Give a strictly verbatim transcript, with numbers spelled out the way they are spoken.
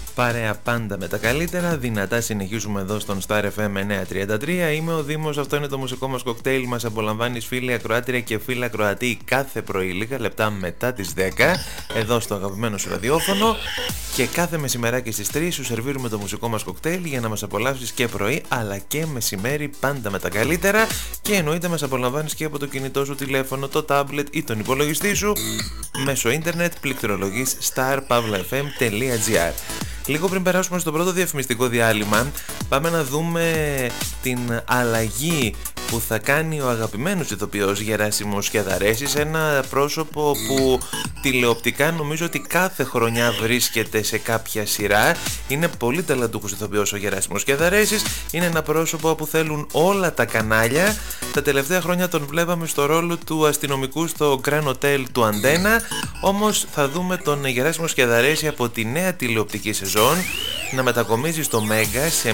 Παρέα πάντα με τα καλύτερα, δυνατά συνεχίζουμε εδώ στον Star εφ εμ εννιακόσια τριάντα τρία. Είμαι ο Δήμος, αυτό είναι το μουσικό μας κοκτέιλ. Μας απολαμβάνεις φίλοι ακροάτρια και φίλοι ακροατή κάθε πρωί, λίγα λεπτά μετά τις δέκα, εδώ στο αγαπημένο σου ραδιόφωνο. Και κάθε μεσημεράκι στις τρεις σου σερβίρουμε το μουσικό μας κοκτέιλ για να μας απολαύσεις και πρωί αλλά και μεσημέρι, πάντα με τα καλύτερα. Και εννοείται μας απολαμβάνεις και από το κινητό σου τηλέφωνο, το tablet ή τον υπολογιστή σου μέσω ίντερνετ, πληκτρολογής star pavla f m τελεία gr. Λίγο πριν περάσουμε στο πρώτο διαφημιστικό διάλειμμα, πάμε να δούμε την αλλαγή που θα κάνει ο αγαπημένος ηθοποιός Γεράσιμος Σκιαδαρέσης, ένα πρόσωπο που τηλεοπτικά νομίζω ότι κάθε χρονιά βρίσκεται σε κάποια σειρά. Είναι πολύ ταλαντούχος ηθοποιός ο Γεράσιμος Σκιαδαρέσης, είναι ένα πρόσωπο που θέλουν όλα τα κανάλια. Τα τελευταία χρόνια τον βλέπαμε στο ρόλο του αστυνομικού στο Grand Hotel του Αντένα, όμως θα δούμε τον Γεράσιμο Σκιαδαρέση από τη νέα τηλεοπτική σεζόν να μετακομίζει στο Μέγκα σε